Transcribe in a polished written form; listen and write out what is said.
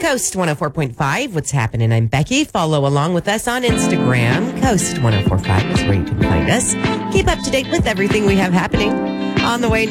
Coast 104.5. What's happening? I'm Becky. Follow along with us on Instagram. Coast 104.5 is where you can find us. Keep up to date with everything we have happening. On the way